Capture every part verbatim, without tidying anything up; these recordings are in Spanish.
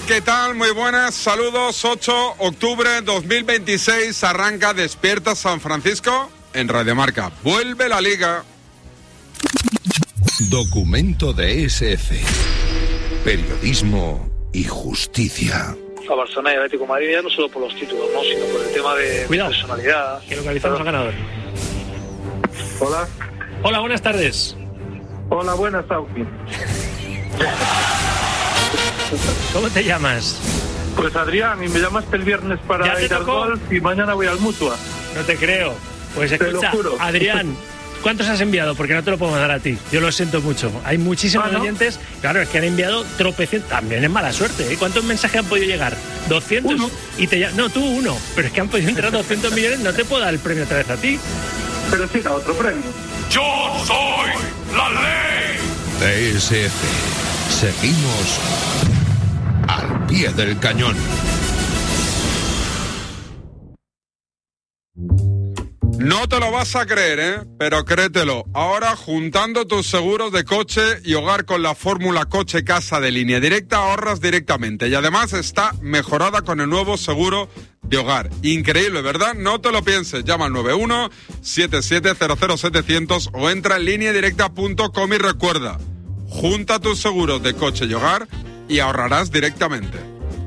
¿qué tal? Muy buenas, saludos. ocho de octubre dos mil veintiséis, arranca Despierta San Francisco en Radio Marca. Vuelve la Liga. Documento de E S F. Periodismo y justicia. A Barcelona y Atlético de Madrid ya no solo por los títulos, ¿no?, sino por el tema de Cuidado. personalidad. Que localizamos al ganador. Hola. Hola, buenas tardes. Hola, buenas, Auki. ¿Cómo te llamas? Pues Adrián, y me llamaste el viernes ¿Ya para te ir al tocó? golf y mañana voy al Mutua. No te creo. Pues Te lo escucha, juro. Adrián, ¿cuántos has enviado? Porque no te lo puedo mandar a ti. Yo lo siento mucho. Hay muchísimos Ah, ¿no? oyentes. Claro, es que han enviado tropecientos. También es mala suerte, ¿eh? ¿Cuántos mensajes han podido llegar? doscientos. Uno. Y te ll- No, tú uno. Pero es que han podido entrar doscientos millones. No te puedo dar el premio otra vez a ti. Pero sí da otro premio. ¡Yo soy la ley! E S F. Seguimos al pie del cañón. No te lo vas a creer, ¿eh? Pero créetelo. Ahora, juntando tus seguros de coche y hogar con la fórmula Coche Casa de Línea Directa, ahorras directamente. Y además está mejorada con el nuevo seguro de hogar. Increíble, ¿verdad? No te lo pienses. Llama al nueve uno siete siete cero cero siete cero cero o entra en línea directa punto com y recuerda, junta tus seguros de coche y hogar y ahorrarás directamente.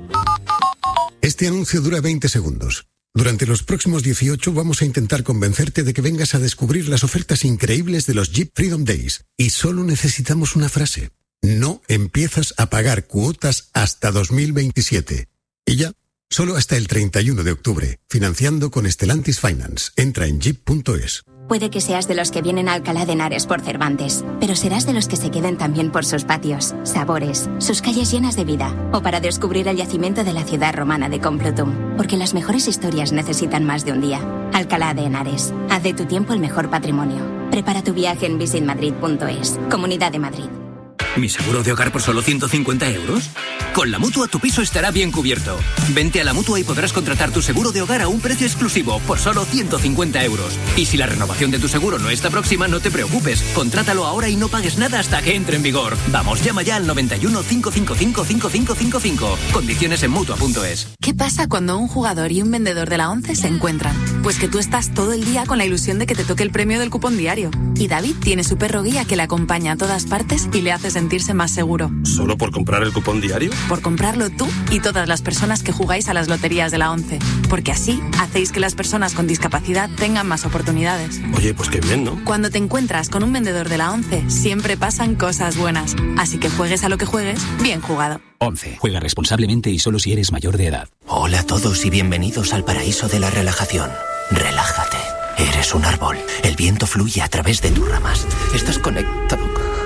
Este anuncio dura veinte segundos. Durante los próximos dieciocho vamos a intentar convencerte de que vengas a descubrir las ofertas increíbles de los Jeep Freedom Days. Y solo necesitamos una frase. No empiezas a pagar cuotas hasta dos mil veintisiete. Y ya, solo hasta el treinta y uno de octubre. Financiando con Stellantis Finance. Entra en jeep punto es. Puede que seas de los que vienen a Alcalá de Henares por Cervantes, pero serás de los que se queden también por sus patios, sabores, sus calles llenas de vida, o para descubrir el yacimiento de la ciudad romana de Complutum, porque las mejores historias necesitan más de un día. Alcalá de Henares, haz de tu tiempo el mejor patrimonio. Prepara tu viaje en visit madrid punto es. Comunidad de Madrid. ¿Mi seguro de hogar por solo ciento cincuenta euros? Con la Mutua tu piso estará bien cubierto. Vente a la Mutua y podrás contratar tu seguro de hogar a un precio exclusivo por solo ciento cincuenta euros. Y si la renovación de tu seguro no está próxima, no te preocupes. Contrátalo ahora y no pagues nada hasta que entre en vigor. Vamos, llama ya al noventa y uno, cinco cinco cinco, cinco cinco cinco cinco. Condiciones en Mutua punto es. ¿Qué pasa cuando un jugador y un vendedor de la ONCE se encuentran? Pues que tú estás todo el día con la ilusión de que te toque el premio del cupón diario. Y David tiene su perro guía que le acompaña a todas partes y le hace sentirse más seguro. ¿Solo por comprar el cupón diario? Por comprarlo tú y todas las personas que jugáis a las loterías de la ONCE. Porque así hacéis que las personas con discapacidad tengan más oportunidades. Oye, pues qué bien, ¿no? Cuando te encuentras con un vendedor de la ONCE, siempre pasan cosas buenas. Así que juegues a lo que juegues, bien jugado. ONCE. Juega responsablemente y solo si eres mayor de edad. Hola a todos y bienvenidos al paraíso de la relajación. Relájate. Eres un árbol. El viento fluye a través de tus ramas. Estás conectado.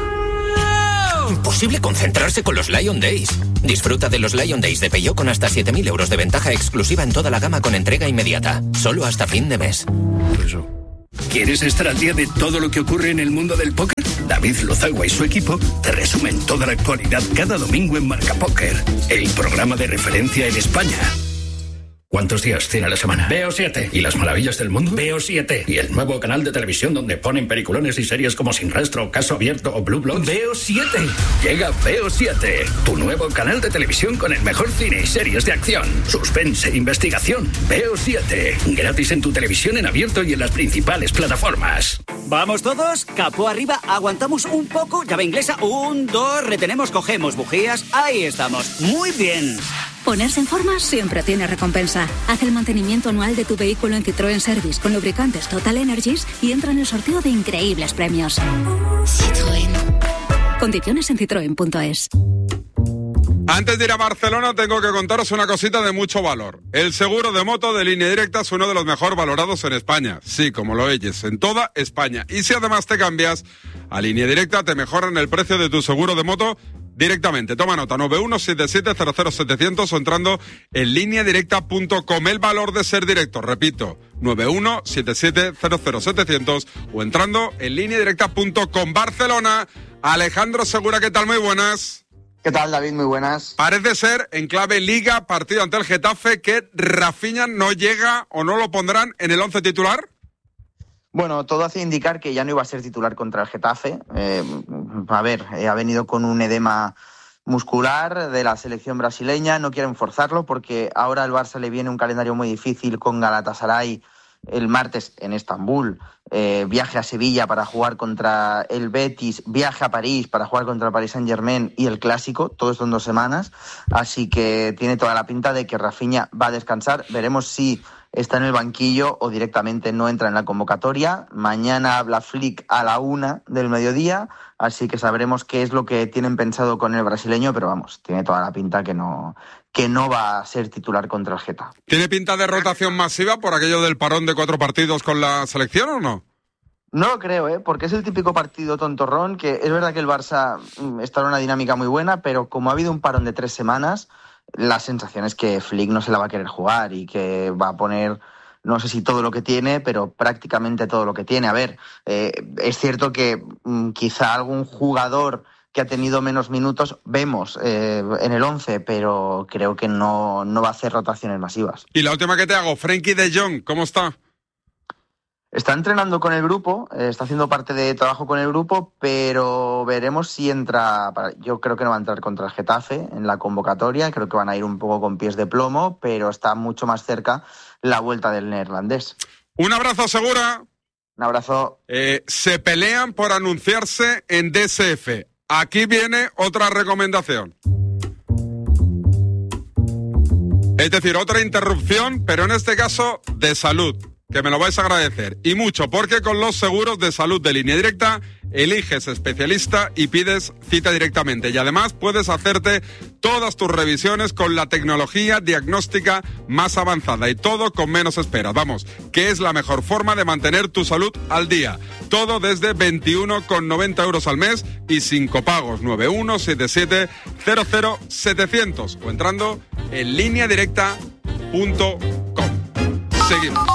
Imposible concentrarse con los Lion Days. Disfruta de los Lion Days de Peugeot con hasta siete mil euros de ventaja exclusiva en toda la gama con entrega inmediata. Solo hasta fin de mes. Eso. ¿Quieres estar al día de todo lo que ocurre en el mundo del póker? David Lozagua y su equipo te resumen toda la actualidad cada domingo en Marca Póker, el programa de referencia en España. ¿Cuántos días tiene la semana? Veo siete. ¿Y las maravillas del mundo? Veo siete. ¿Y el nuevo canal de televisión donde ponen peliculones y series como Sin Rastro, Caso Abierto o Blue Bloods? Veo siete. Llega Veo siete, tu nuevo canal de televisión con el mejor cine y series de acción, suspense, investigación. Veo siete. Gratis en tu televisión en abierto y en las principales plataformas. ¿Vamos todos? Capó arriba, aguantamos un poco, llave inglesa, un, dos, retenemos, cogemos bujías, ahí estamos. Muy bien. Ponerse en forma siempre tiene recompensa. Haz el mantenimiento anual de tu vehículo en Citroën Service con lubricantes Total Energies y entra en el sorteo de increíbles premios. Citroën. Condiciones en citroen punto es. Antes de ir a Barcelona tengo que contaros una cosita de mucho valor. El seguro de moto de Línea Directa es uno de los mejor valorados en España. Sí, como lo oyes, en toda España. Y si además te cambias a Línea Directa, te mejoran el precio de tu seguro de moto directamente. Toma nota, nueve uno siete siete cero cero siete cero cero o entrando en línea directa punto com. El valor de ser directo, repito, nueve uno siete siete cero cero siete cero cero o entrando en línea directa punto com. Barcelona, Alejandro Segura, ¿qué tal? Muy buenas. ¿Qué tal, David? Muy buenas. Parece ser, en clave Liga, partido ante el Getafe, que Rafinha no llega o no lo pondrán en el once titular. Bueno, todo hace indicar que ya no iba a ser titular contra el Getafe. Eh, a ver, eh, ha venido con un edema muscular de la selección brasileña. No quieren forzarlo porque ahora al Barça le viene un calendario muy difícil con Galatasaray el martes en Estambul, eh, viaje a Sevilla para jugar contra el Betis, viaje a París para jugar contra el Paris Saint-Germain y el Clásico, todo esto en dos semanas, así que tiene toda la pinta de que Rafinha va a descansar. Veremos si está en el banquillo o directamente no entra en la convocatoria. Mañana habla Flick a la una del mediodía, así que sabremos qué es lo que tienen pensado con el brasileño, pero vamos, tiene toda la pinta que no... que no va a ser titular contra el Getafe. ¿Tiene pinta de rotación masiva por aquello del parón de cuatro partidos con la selección o no? No lo creo, ¿eh? Porque es el típico partido tontorrón, que es verdad que el Barça está en una dinámica muy buena, pero como ha habido un parón de tres semanas, la sensación es que Flick no se la va a querer jugar y que va a poner, no sé si todo lo que tiene, pero prácticamente todo lo que tiene. A ver, eh, es cierto que mm, quizá algún jugador que ha tenido menos minutos vemos eh, en el once, pero creo que no, no va a hacer rotaciones masivas. Y la última que te hago, Frenkie de Jong, ¿cómo está? Está entrenando con el grupo, eh, está haciendo parte de trabajo con el grupo, pero veremos si entra. Yo creo que no va a entrar contra el Getafe en la convocatoria, creo que van a ir un poco con pies de plomo, pero está mucho más cerca la vuelta del neerlandés. Un abrazo, Segura. Un abrazo. Eh, se pelean por anunciarse en D S F. Aquí viene otra recomendación. Es decir, otra interrupción, pero en este caso de salud, que me lo vais a agradecer. Y mucho, porque con los seguros de salud de Línea Directa eliges especialista y pides cita directamente. Y además puedes hacerte todas tus revisiones con la tecnología diagnóstica más avanzada y todo con menos esperas. Vamos, que es la mejor forma de mantener tu salud al día. Todo desde veintiuno con noventa euros al mes y sin copagos. nueve uno siete siete cero cero siete cero cero o entrando en línea directa punto com. Seguimos.